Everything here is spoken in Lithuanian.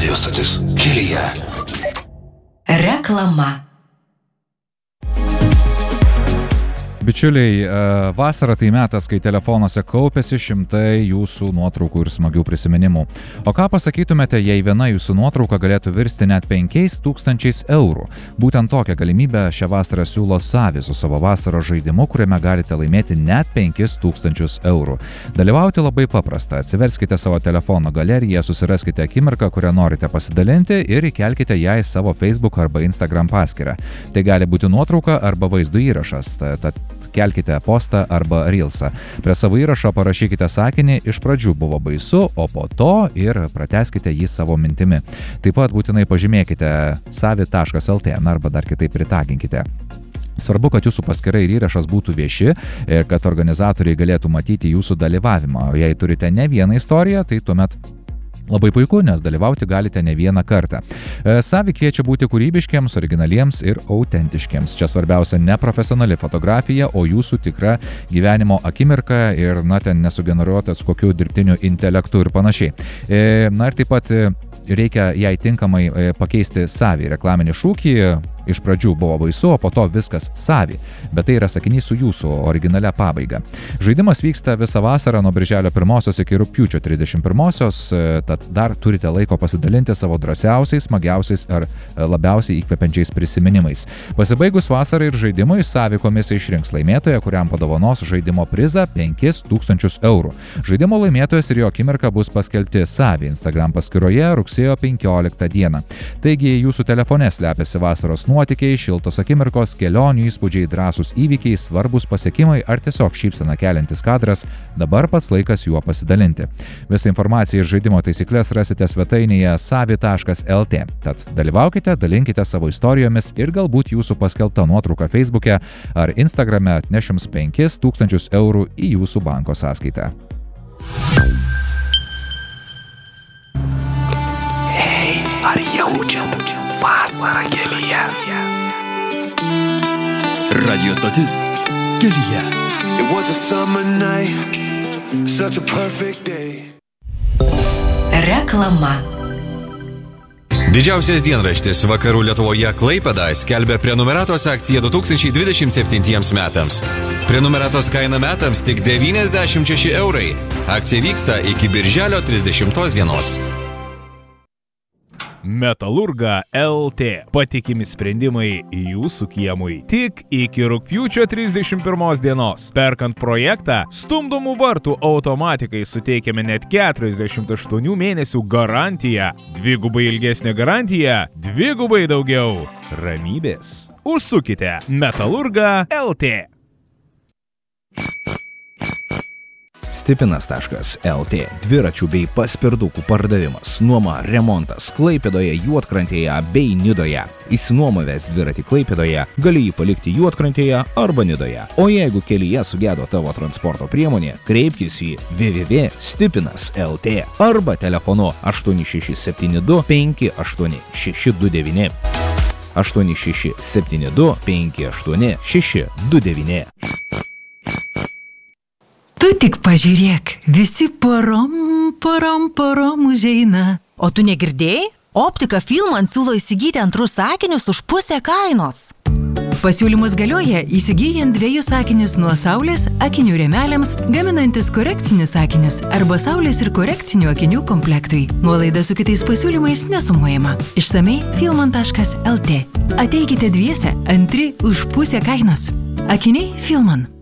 Radio stotis kelyje. Reklama. Bičiuliai, vasara tai metas, kai telefonuose kaupiasi šimtai jūsų nuotraukų ir smagių prisiminimų. O ką pasakytumėte, jei viena jūsų nuotrauka galėtų virsti net 5,000 eurų? Būtent tokią galimybę šią vasarą siūlo Savi su savo vasaros žaidimu, kuriame galite laimėti net 5,000 eurų. Dalyvauti labai paprasta. Atsiverskite savo telefono galeriją, susiraskite akimirką, kurią norite pasidalinti ir įkelkite ją į savo Facebook arba Instagram paskyrą. Tai gali būti nuotrauka arba vaizdo įrašas. Kelkite postą arba reelsą. Prie savo įrašo parašykite sakinį "iš pradžių buvo baisu, o po to" ir pratęskite jį savo mintimi. Taip pat būtinai pažymėkite savi.lt arba dar kitaip pritaginkite. Svarbu, kad jūsų paskyra ir įrašas būtų vieši ir kad organizatoriai galėtų matyti jūsų dalyvavimą. O jei turite ne vieną istoriją, tai tuomet labai puiku, nes dalyvauti galite ne vieną kartą. Savi kviečia būti kūrybiškiams, originaliems ir autentiškiams. Čia svarbiausia ne profesionali fotografija, o jūsų tikra gyvenimo akimirka ir, ten nesugeneruotas kokiu dirbtiniu intelektu ir panašiai. Ir taip pat reikia jai tinkamai pakeisti Savi reklaminį šūkį. Iš pradžių buvo baisu, o po to viskas Savi. Bet tai yra sakinys su jūsų originalia pabaiga. Žaidimas vyksta visą vasarą nuo birželio 1 iki rugpjūčio 31, tad dar turite laiko pasidalinti savo drąsiausiais, smagiausiais ar labiausiai įkvepiančiais prisiminimais. Pasibaigus vasarai ir žaidimui, Savi komisija išrinks laimėtoją, kuriam padovanos žaidimo prizą 5,000 eurų. Žaidimo laimėtojas ir jo akimirka bus paskelbti Savi Instagram paskyroje rugsėjo 15 dieną. Taigi jūsų telefone slepiasi vasaros nuotykiai, šiltos akimirkos, kelionių įspūdžiai, drąsūs įvykiai, svarbus pasiekimai ar tiesiog šypseną keliantis kadras, dabar pats laikas juo pasidalinti. Visą informaciją ir žaidimo taisyklės rasite svetainėje savi.lt. Tad dalyvaukite, dalinkite savo istorijomis ir galbūt jūsų paskelbta nuotrauka Facebook'e ar Instagram'e atneš jums 5,000 eurų į jūsų banko sąskaitą. Hei, ar jaučiat vasarą kelyje? Radio stotis kelyje. It was a summer night, such a perfect day. Reklama. Didžiausias dienraštis Vakarų Lietuvoje Klaipėda skelbia prenumeratos akciją 2027 metams. Prenumeratos kaina metams tik 96 eurai. Akcija vyksta iki birželio 30 dienos. Metalurga LT. Patikimi sprendimai jūsų kiemui. Tik iki rugpjūčio 31 dienos. Perkant projektą, stumdomų vartų automatikai suteikiame net 48 mėnesių garantiją. Dvigubai ilgesnė garantija, dvigubai daugiau ramybės. Užsukite Metalurga LT. Stipinas.lt. Dviračių bei paspirdukų pardavimas, nuoma, remontas Klaipėdoje, Juodkrantėje bei Nidoje. Išsinuomavęs dviratį Klaipėdoje, gali jį palikti Juodkrantėje arba Nidoje. O jeigu kelyje sugedo tavo transporto priemonė, kreipkis į www.stipinas.lt arba telefonu 8672 58629. 8672 58629. Tu tik pažiūrėk, visi porom užeina. O tu negirdėjai? Optika Filmant siūlo įsigyti antrus akinius už pusę kainos. Pasiūlymus galioja įsigyjant 2 akinius nuo saulės akinių rėmeliams, gaminantis korekcinius akinius arba saulės ir korekcinių akinių komplektui. Nuolaida su kitais pasiūlymais nesumuojama. Išsamei filmant.lt. Ateikite dviese, antri už pusę kainos. Akiniai Filman.